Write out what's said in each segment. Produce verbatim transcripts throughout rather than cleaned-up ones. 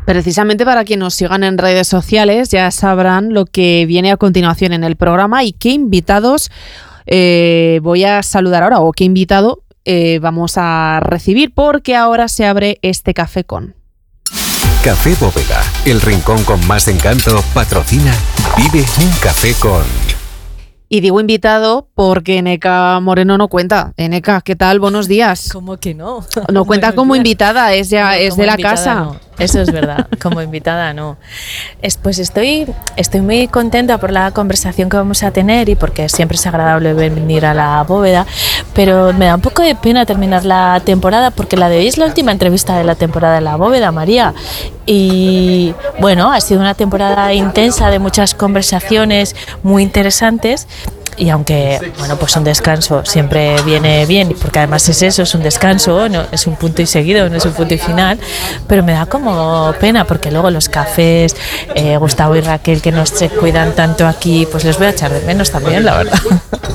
Precisamente para quienes nos sigan en redes sociales ya sabrán lo que viene a continuación en el programa y qué invitados eh, voy a saludar ahora o qué invitado eh, vamos a recibir, porque ahora se abre este Café Con. Café Bóveda, el rincón con más encanto, patrocina Vive un Café Con. Y digo invitado porque Eneka Moreno no cuenta. Eneka, ¿qué tal? Buenos días. ¿Cómo que no? No cuenta como días. invitada, es ya No, es de la casa. No. Eso es verdad, como invitada no. Es, pues estoy, estoy muy contenta por la conversación que vamos a tener y porque siempre es agradable venir a la bóveda, pero me da un poco de pena terminar la temporada porque la de hoy es la última entrevista de la temporada de la bóveda, María. Y bueno, ha sido una temporada intensa de muchas conversaciones muy interesantes. Y aunque, bueno, pues un descanso siempre viene bien, porque además es eso, es un descanso, no es un punto y seguido, no es un punto y final, pero me da como pena, porque luego los cafés, eh, Gustavo y Raquel, que nos cuidan tanto aquí, pues les voy a echar de menos también, la verdad.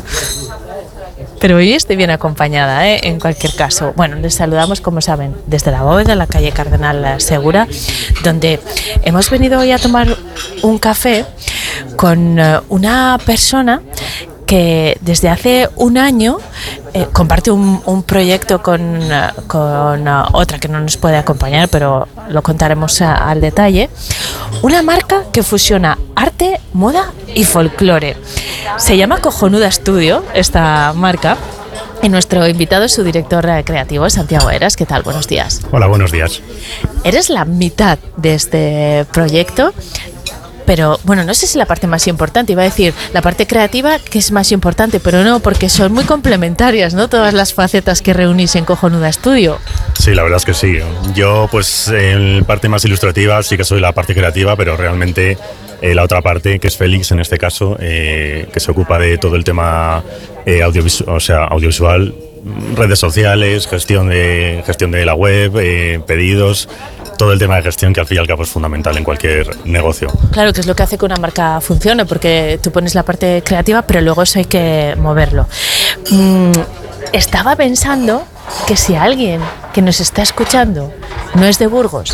Pero hoy estoy bien acompañada, ¿eh? En cualquier caso. Bueno, les saludamos, como saben, desde la bóveda, la calle Cardenal Segura, donde hemos venido hoy a tomar un café con una persona que desde hace un año eh, comparte un, un proyecto con, con uh, otra que no nos puede acompañar, pero lo contaremos a, al detalle. Una marca que fusiona arte, moda y folclore. Se llama Cojonuda Studio, esta marca. Y nuestro invitado es su director creativo, Santiago Eras. ¿Qué tal? Buenos días. Hola, buenos días. Eres la mitad de este proyecto. Pero, bueno, no sé si la parte más importante, iba a decir la parte creativa que es más importante, pero no, porque son muy complementarias, ¿no? Todas las facetas que reunís en Cojonuda Studio. Sí, la verdad es que sí. Yo, pues, en parte más ilustrativa sí que soy la parte creativa, pero realmente eh, la otra parte, que es Félix en este caso, eh, que se ocupa de todo el tema eh, audiovisual, o sea, audiovisual, redes sociales, gestión de, gestión de la web, eh, pedidos... todo el tema de gestión, que al fin y al cabo es fundamental en cualquier negocio. Claro, que es lo que hace que una marca funcione, porque tú pones la parte creativa, pero luego eso hay que moverlo. Mm, estaba pensando que si alguien que nos está escuchando no es de Burgos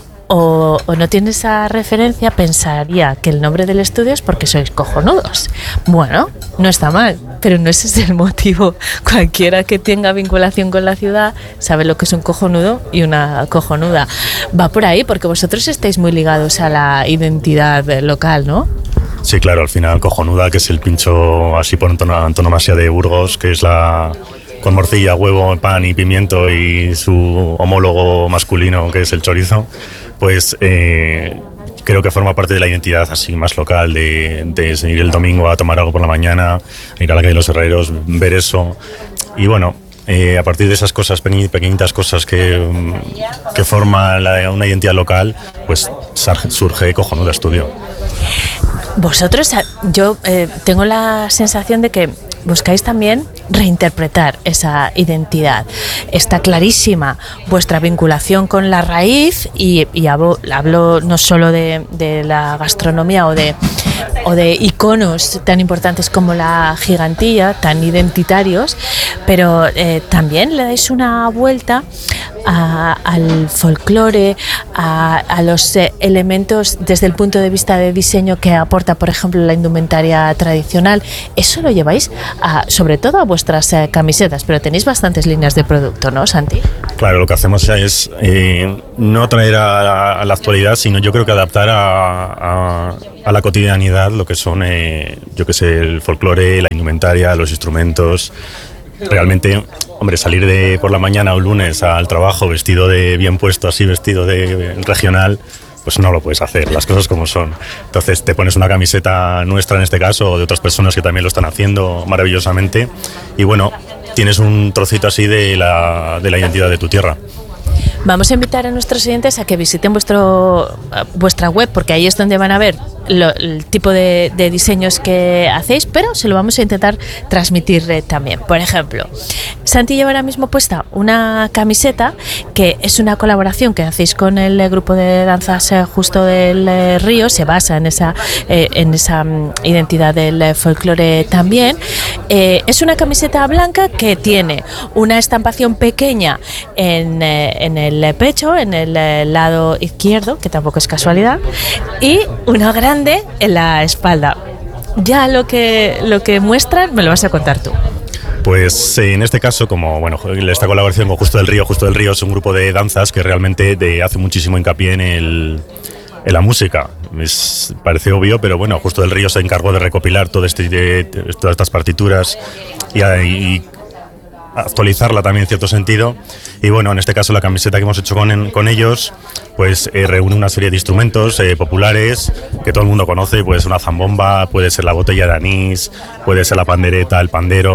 o, o no tiene esa referencia, pensaría que el nombre del estudio es porque sois cojonudos. Bueno, no está mal, pero no ese es el motivo. Cualquiera que tenga vinculación con la ciudad sabe lo que es un cojonudo y una cojonuda. Va por ahí, porque vosotros estáis muy ligados a la identidad local, ¿no? Sí, claro, al final Cojonuda, que es el pincho así por antonomasia de Burgos, que es la... con morcilla, huevo, pan y pimiento, y su homólogo masculino, que es el chorizo, pues eh, creo que forma parte de la identidad así más local, de, de ir el domingo a tomar algo por la mañana, ir a la calle de los Herreros, ver eso. Y bueno, eh, a partir de esas cosas, pequeñ, pequeñitas cosas que, que forman la, una identidad local, pues surge Cojonuda Studio. Vosotros, yo eh, tengo la sensación de que buscáis también reinterpretar esa identidad. Está clarísima vuestra vinculación con la raíz y, y hablo, hablo no solo de, de la gastronomía o de, o de iconos tan importantes como la gigantilla, tan identitarios, pero eh, también le dais una vuelta a, al folclore, a, a los eh, elementos desde el punto de vista de diseño que aporta, por ejemplo, la indumentaria tradicional. Eso lo lleváis a, sobre todo a vuestras eh, camisetas, pero tenéis bastantes líneas de producto, ¿no, Santi? Claro, lo que hacemos es eh, no traer a la, a la actualidad, sino yo creo que adaptar a, a, a la cotidianidad lo que son, eh, yo que sé, el folclore, la indumentaria, los instrumentos. Realmente, hombre, salir de por la mañana o lunes al trabajo vestido de bien puesto, así vestido de regional, pues no lo puedes hacer, las cosas como son. Entonces te pones una camiseta nuestra en este caso, o de otras personas que también lo están haciendo maravillosamente, y bueno, tienes un trocito así de la, de la identidad de tu tierra. Vamos a invitar a nuestros oyentes a que visiten vuestro, vuestra web, porque ahí es donde van a ver lo, el tipo de, de diseños que hacéis, pero se lo vamos a intentar transmitir eh, también. Por ejemplo, Santi lleva ahora mismo puesta una camiseta que es una colaboración que hacéis con el eh, grupo de danzas eh, Justo del eh, Río, se basa en esa, eh, en esa um, identidad del eh, folclore también. Eh, es una camiseta blanca que tiene una estampación pequeña en, eh, en el pecho, en el eh, lado izquierdo, que tampoco es casualidad, y una grande en la espalda. Ya lo que, lo que muestran me lo vas a contar tú. Pues en este caso, como bueno, esta colaboración con Justo del Río, Justo del Río es un grupo de danzas que realmente de, hace muchísimo hincapié en, el, en la música. Es, parece obvio, pero bueno, Justo del Río se encargó de recopilar todo este, de, de, todas estas partituras y, y actualizarla también en cierto sentido. Y bueno, en este caso la camiseta que hemos hecho con, con ellos pues eh, reúne una serie de instrumentos eh, populares que todo el mundo conoce. Puede ser una zambomba, puede ser la botella de anís, puede ser la pandereta, el pandero,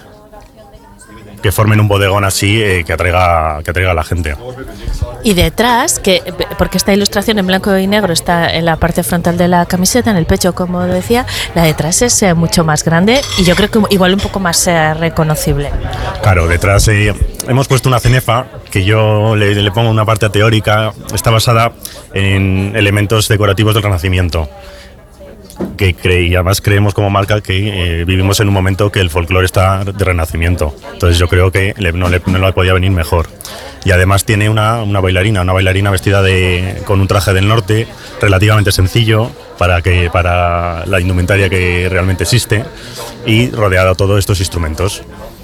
que formen un bodegón así eh, que atraiga que atraiga a la gente. Y detrás, que porque esta ilustración en blanco y negro está en la parte frontal de la camiseta, en el pecho, como decía, la detrás es eh, mucho más grande y yo creo que igual un poco más eh, reconocible. Claro, detrás eh, hemos puesto una cenefa que yo le, le pongo una parte teórica, está basada en elementos decorativos del Renacimiento. Que cre- y además creemos como marca que eh, vivimos en un momento que el folclore está de renacimiento, entonces yo creo que le, no, le, no le podía venir mejor. Y además tiene una, una bailarina, una bailarina vestida de, con un traje del norte relativamente sencillo para, que, para la indumentaria que realmente existe y rodeada de todos estos instrumentos.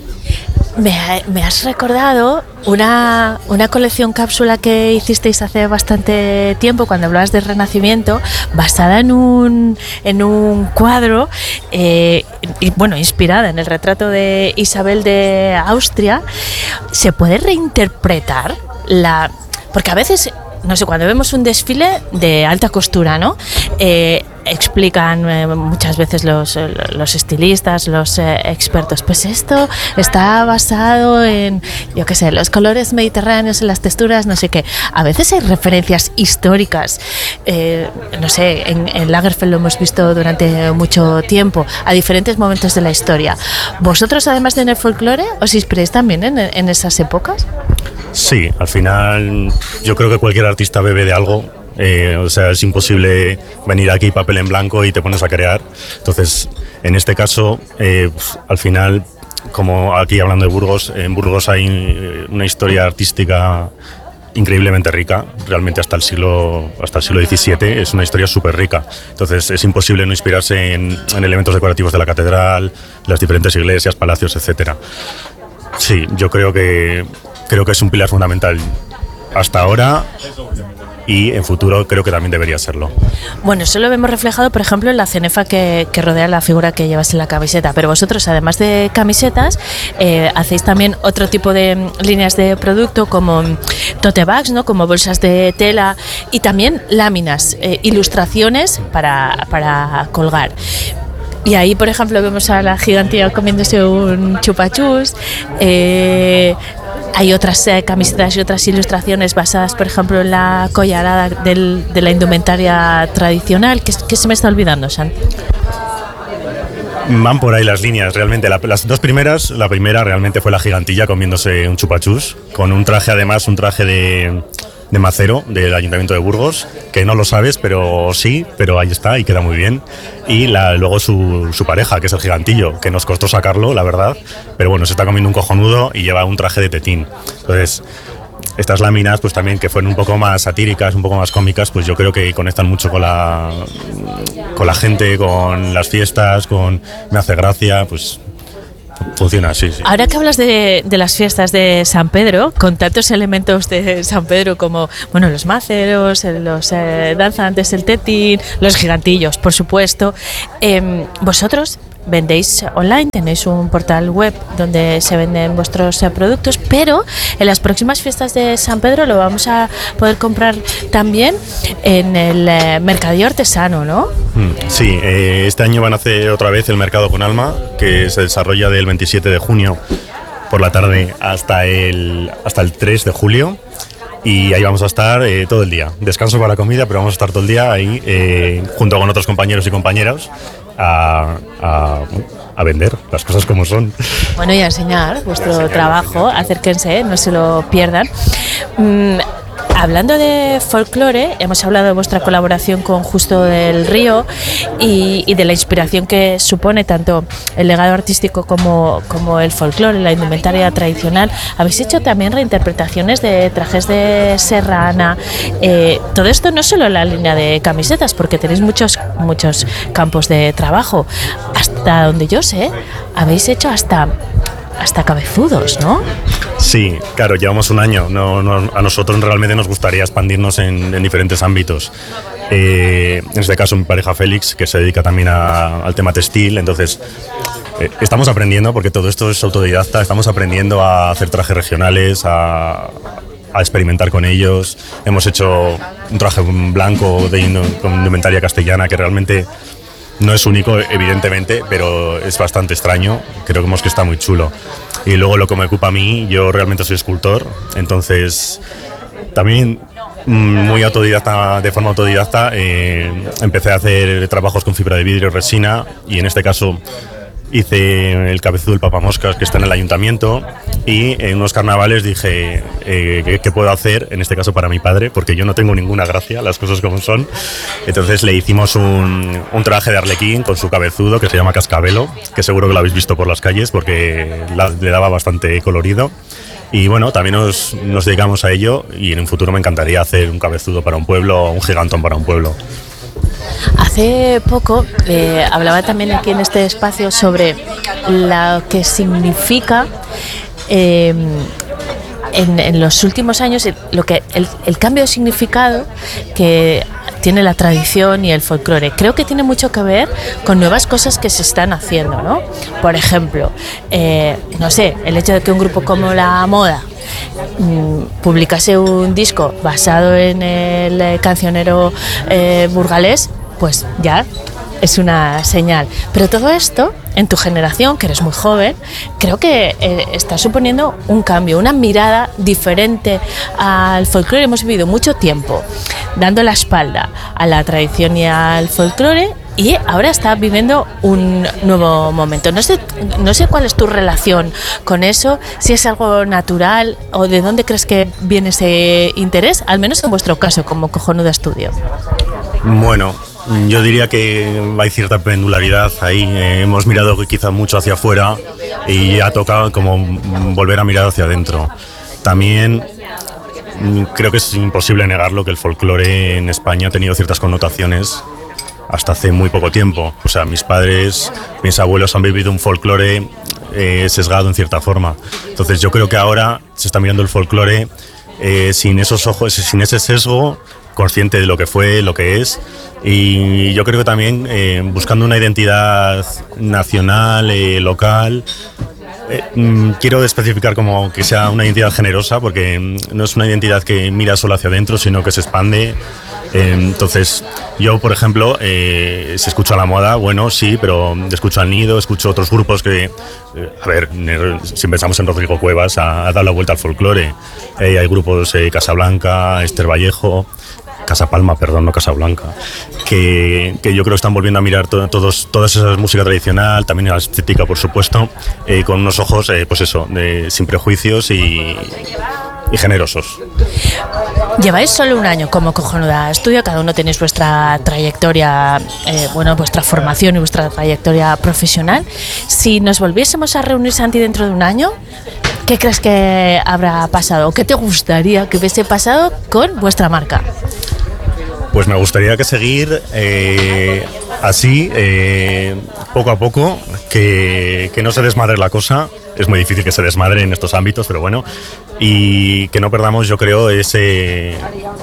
Me, me has recordado una, una colección cápsula que hicisteis hace bastante tiempo cuando hablabas del Renacimiento, basada en un, en un cuadro, eh, y, bueno, inspirada en el retrato de Isabel de Austria. ¿Se puede reinterpretar la...? Porque a veces, no sé, cuando vemos un desfile de alta costura, ¿no? Eh, explican eh, muchas veces los, los estilistas, los eh, expertos, pues esto está basado en, yo qué sé, los colores mediterráneos, en las texturas, no sé qué. A veces hay referencias históricas, eh, no sé, en, en Lagerfeld lo hemos visto durante mucho tiempo, a diferentes momentos de la historia. ¿Vosotros, además de en el folclore, os inspiráis también en, en esas épocas? Sí, al final yo creo que cualquier artista bebe de algo. Eh, o sea, es imposible venir aquí papel en blanco y te pones a crear. Entonces, en este caso, eh, pues, al final, como aquí hablando de Burgos, en Burgos hay una historia artística increíblemente rica, realmente hasta el siglo hasta el siglo diecisiete es una historia súper rica. Entonces, es imposible no inspirarse en, en elementos decorativos de la catedral, las diferentes iglesias, palacios, etcétera. Sí, yo creo que creo que es un pilar fundamental hasta ahora. Y en futuro creo que también debería serlo. Bueno, eso lo vemos reflejado, por ejemplo, en la cenefa que, que rodea la figura que llevas en la camiseta. Pero vosotros, además de camisetas, eh, hacéis también otro tipo de líneas de producto, como tote bags, ¿no? Como bolsas de tela, y también láminas, eh, ilustraciones para, para colgar. Y ahí, por ejemplo, vemos a la gigantía comiéndose un chupachus. Eh, hay otras eh, camisetas y otras ilustraciones basadas, por ejemplo, en la collarada del, de la indumentaria tradicional. ¿Qué, qué se me está olvidando, Santi? Van por ahí las líneas, realmente. La, las dos primeras, la primera realmente fue la gigantilla comiéndose un chupachus, con un traje, además, un traje de... de macero del Ayuntamiento de Burgos, que no lo sabes, pero sí, pero ahí está y queda muy bien. Y la, luego su, su pareja, que es el gigantillo, que nos costó sacarlo, la verdad, pero bueno, se está comiendo un cojonudo y lleva un traje de tetín. Entonces, estas láminas, pues también que fueron un poco más satíricas, un poco más cómicas, pues yo creo que conectan mucho con la, con la gente, con las fiestas, con Me hace gracia, pues... funciona, sí, sí. Ahora que hablas de, de las fiestas de San Pedro, con tantos elementos de San Pedro como, bueno, los maceros, los eh, danzantes, el tetín, los gigantillos, por supuesto, eh, vosotros vendéis online, tenéis un portal web donde se venden vuestros eh, productos, pero en las próximas fiestas de San Pedro lo vamos a poder comprar también en el eh, mercadillo artesano, ¿no? Sí, eh, este año van a hacer otra vez el Mercado con Alma, que se desarrolla del veintisiete de junio por la tarde hasta el, hasta el tres de julio. y ahí vamos a estar eh, todo el día. Descanso para la comida, pero vamos a estar todo el día ahí eh, junto con otros compañeros y compañeras a, a, a vender las cosas como son. Bueno, y a enseñar vuestro a enseñar, trabajo, a enseñar. Acérquense, no se lo pierdan. Mm, Hablando de folclore, hemos hablado de vuestra colaboración con Justo del Río y, y de la inspiración que supone tanto el legado artístico como, como el folclore, la indumentaria tradicional. Habéis hecho también reinterpretaciones de trajes de serrana. Eh, todo esto no solo en la línea de camisetas, porque tenéis muchos, muchos campos de trabajo. Hasta donde yo sé, habéis hecho hasta... hasta cabezudos, ¿no? Sí, claro, llevamos un año. No, no, a nosotros realmente nos gustaría expandirnos en, en diferentes ámbitos. Eh, en este caso, mi pareja Félix, que se dedica también a, al tema textil, entonces eh, estamos aprendiendo, porque todo esto es autodidacta, estamos aprendiendo a hacer trajes regionales, a, a experimentar con ellos. Hemos hecho un traje blanco de indumentaria castellana que realmente no es único, evidentemente, pero es bastante extraño. Creo que está muy chulo. Y luego lo que me ocupa a mí, yo realmente soy escultor, entonces también muy autodidacta, de forma autodidacta, eh, empecé a hacer trabajos con fibra de vidrio y resina, y en este caso hice el cabezudo del papamoscas que está en el ayuntamiento, y en unos carnavales dije eh, ¿qué, qué puedo hacer? En este caso para mi padre, porque yo no tengo ninguna gracia, las cosas como son. Entonces le hicimos un, un traje de arlequín con su cabezudo que se llama Cascabelo, que seguro que lo habéis visto por las calles porque la, le daba bastante colorido. Y bueno, también nos, nos dedicamos a ello, y en un futuro me encantaría hacer un cabezudo para un pueblo o un gigantón para un pueblo. Hace poco eh, hablaba también aquí en este espacio sobre lo que significa eh, en, en los últimos años lo que el, el cambio de significado que tiene la tradición y el folclore. Creo que tiene mucho que ver con nuevas cosas que se están haciendo, ¿no? Por ejemplo, eh, no sé, el hecho de que un grupo como La Moda mm, publicase un disco basado en el cancionero eh, burgalés, pues ya es una señal. Pero todo esto, en tu generación, que eres muy joven, creo que eh, está suponiendo un cambio, una mirada diferente al folclore. Hemos vivido mucho tiempo dando la espalda a la tradición y al folclore, y ahora está viviendo un nuevo momento. No sé, no sé cuál es tu relación con eso, si es algo natural o de dónde crees que viene ese interés, al menos en vuestro caso como Cojonuda Estudio. Bueno, yo diría que hay cierta pendularidad ahí. Eh, hemos mirado quizá mucho hacia afuera y ha tocado como volver a mirar hacia adentro. También creo que es imposible negarlo, que el folclore en España ha tenido ciertas connotaciones hasta hace muy poco tiempo. O sea, mis padres, mis abuelos han vivido un folclore eh, sesgado en cierta forma. Entonces yo creo que ahora se está mirando el folclore eh, sin esos ojos, sin ese sesgo, consciente de lo que fue, lo que es, y yo creo que también eh, buscando una identidad nacional, eh, local. Eh, mm, quiero especificar como que sea una identidad generosa, porque mm, no es una identidad que mira solo hacia adentro, sino que se expande. Eh, entonces, yo, por ejemplo, eh, si escucho a La Moda, bueno, sí, pero escucho al Nido, escucho otros grupos que, eh, a ver, si pensamos en Rodrigo Cuevas, ha, ha dado la vuelta al folclore. Eh, hay grupos eh, Casablanca, Esther Vallejo, Casa Palma, perdón, no Casablanca, que, que yo creo que están volviendo a mirar to, todos, todas esas música tradicional, también la estética, por supuesto, eh, con unos ojos, eh, pues eso, de, sin prejuicios y, y generosos. Lleváis solo un año como Cojonuda Estudio, cada uno tenéis vuestra trayectoria, eh, bueno, vuestra formación y vuestra trayectoria profesional. Si nos volviésemos a reunir, Santi, dentro de un año, ¿qué crees que habrá pasado o qué te gustaría que hubiese pasado con vuestra marca? Pues me gustaría que seguir eh, así, eh, poco a poco, que, que no se desmadre la cosa. Es muy difícil que se desmadre en estos ámbitos, pero bueno, y que no perdamos, yo creo, ese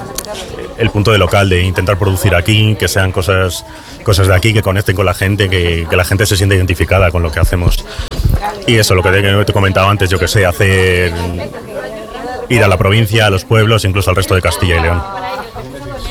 el punto de local, de intentar producir aquí, que sean cosas, cosas de aquí, que conecten con la gente, que, que la gente se sienta identificada con lo que hacemos. Y eso, lo que te, que te he comentado antes, yo que sé, hacer ir a la provincia, a los pueblos, incluso al resto de Castilla y León.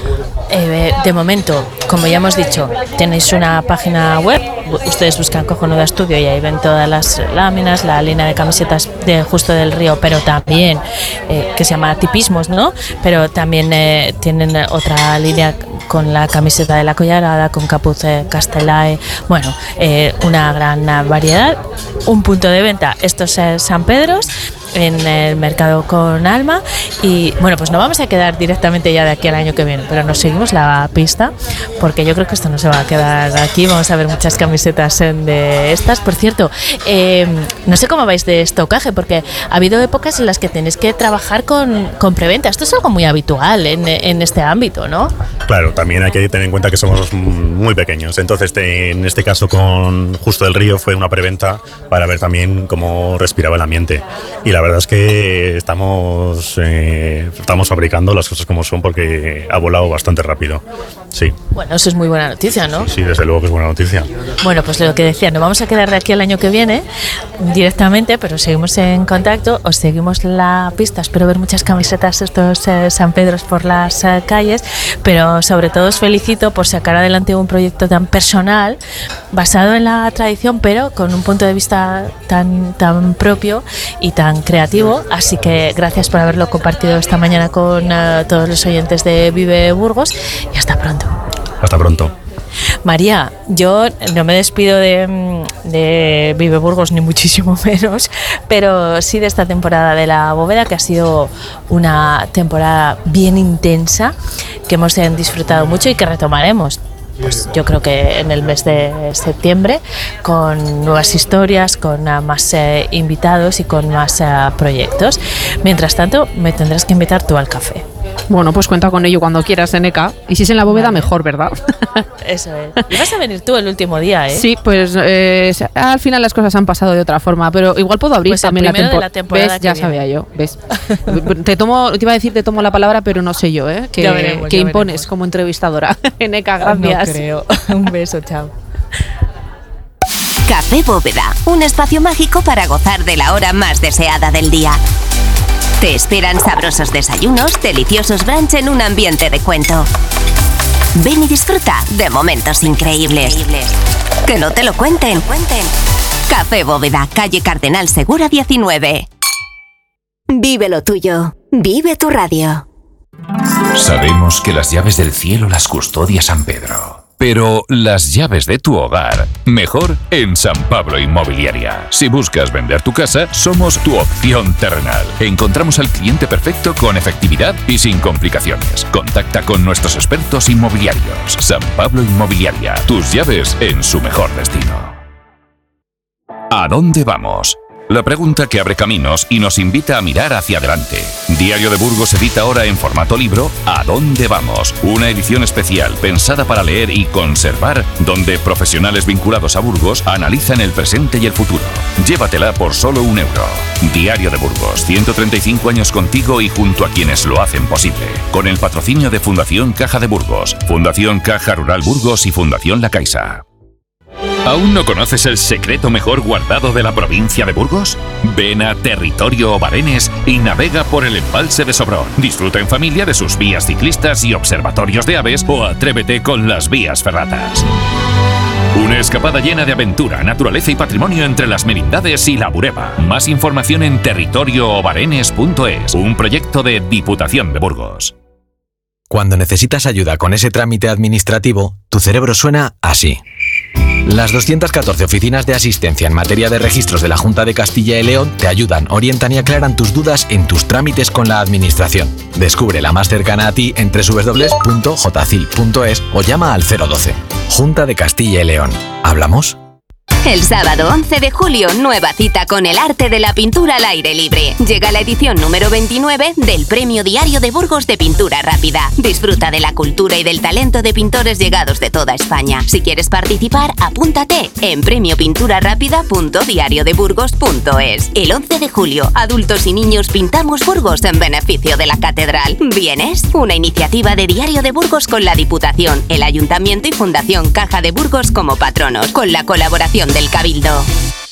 eh, de momento, como ya hemos dicho, tenéis una página web, ustedes buscan Cojonuda Estudio y ahí ven todas las láminas, la línea de camisetas de Justo del Río, pero también, eh, que se llama Tipismos, ¿no? Pero también eh, tienen otra línea con la camiseta de La Collarada, con capuz eh, Castelae, bueno, eh, una gran variedad. Un punto de venta, esto es eh, San Pedros, en el mercado con Alma. Y bueno, pues no vamos a quedar directamente ya de aquí al año que viene, pero nos seguimos la pista, porque yo creo que esto no se va a quedar aquí. Vamos a ver muchas camisetas de estas. Por cierto, eh, no sé cómo vais de estocaje, porque ha habido épocas en las que tenéis que trabajar con, con preventa. Esto es algo muy habitual en, en este ámbito, ¿no? Claro, también hay que tener en cuenta que somos muy pequeños. Entonces, te, en este caso con Justo del Río fue una preventa para ver también cómo respiraba el ambiente. Y la verdad es que estamos, eh, estamos fabricando las cosas como son, porque ha volado bastante rápido. Sí. Bueno, eso es muy buena noticia, ¿no? Sí, sí, desde luego que es buena noticia. Bueno, pues lo que decía, no vamos a quedar de aquí al año que viene directamente, pero seguimos en contacto, os seguimos la pista. Espero ver muchas camisetas estos eh, San Pedros por las eh, calles, pero sobre todo os felicito por sacar adelante un proyecto tan personal, basado en la tradición, pero con un punto de vista tan, tan propio y tan creativo. Así que gracias por haberlo compartido esta mañana con uh, todos los oyentes de Vive Burgos, y hasta pronto. Hasta pronto. María, yo no me despido de, de Vive Burgos, ni muchísimo menos, pero sí de esta temporada de La Bóveda, que ha sido una temporada bien intensa, que hemos disfrutado mucho y que retomaremos. Pues yo creo que en el mes de septiembre, con nuevas historias, con uh, más eh, invitados y con más uh, proyectos. Mientras tanto, me tendrás que invitar tú al café. Bueno, pues cuenta con ello cuando quieras, Eneca. Y si es en La Bóveda, vale, mejor, ¿verdad? Eso es. Y vas a venir tú el último día, ¿eh? Sí, pues eh, al final las cosas han pasado de otra forma, pero igual puedo abrir pues también la, tempo- de la temporada. ¿Ves? Ya viene. sabía yo, ¿ves? te tomo, te iba a decir te tomo la palabra, pero no sé yo, ¿eh? Que, ya veremos, que ya impones veremos. como entrevistadora. Eneca, gracias. No creo. Un beso, chao. Café Bóveda, un espacio mágico para gozar de la hora más deseada del día. Te esperan sabrosos desayunos, deliciosos brunch en un ambiente de cuento. Ven y disfruta de momentos increíbles. Que no te lo cuenten. Café Bóveda, calle Cardenal Segura diecinueve. Vive lo tuyo. Vive tu radio. Sabemos que las llaves del cielo las custodia San Pedro. Pero las llaves de tu hogar, mejor en San Pablo Inmobiliaria. Si buscas vender tu casa, somos tu opción terrenal. Encontramos al cliente perfecto con efectividad y sin complicaciones. Contacta con nuestros expertos inmobiliarios. San Pablo Inmobiliaria, tus llaves en su mejor destino. ¿A dónde vamos? La pregunta que abre caminos y nos invita a mirar hacia adelante. Diario de Burgos edita ahora en formato libro ¿A dónde vamos? Una edición especial pensada para leer y conservar, donde profesionales vinculados a Burgos analizan el presente y el futuro. Llévatela por solo un euro. Diario de Burgos, ciento treinta y cinco años contigo y junto a quienes lo hacen posible. Con el patrocinio de Fundación Caja de Burgos, Fundación Caja Rural Burgos y Fundación La Caixa. ¿Aún no conoces el secreto mejor guardado de la provincia de Burgos? Ven a Territorio Obarenes y navega por el embalse de Sobrón. Disfruta en familia de sus vías ciclistas y observatorios de aves o atrévete con las vías ferratas. Una escapada llena de aventura, naturaleza y patrimonio entre las Merindades y la Bureba. Más información en territorio obarenes punto es, un proyecto de Diputación de Burgos. Cuando necesitas ayuda con ese trámite administrativo, tu cerebro suena así. Las doscientas catorce oficinas de asistencia en materia de registros de la Junta de Castilla y León te ayudan, orientan y aclaran tus dudas en tus trámites con la administración. Descubre la más cercana a ti en doble u doble u doble u punto j c i l punto es o llama al cero doce. Junta de Castilla y León. ¿Hablamos? El sábado once de julio, nueva cita con el arte de la pintura al aire libre. Llega la edición número veintinueve del Premio Diario de Burgos de Pintura Rápida. Disfruta de la cultura y del talento de pintores llegados de toda España. Si quieres participar, apúntate en premio pintura rápida punto diario de burgos punto es. El once de julio, adultos y niños pintamos Burgos en beneficio de la Catedral. ¿Vienes? Una iniciativa de Diario de Burgos con la Diputación, el Ayuntamiento y Fundación Caja de Burgos como patronos, con la colaboración del Cabildo.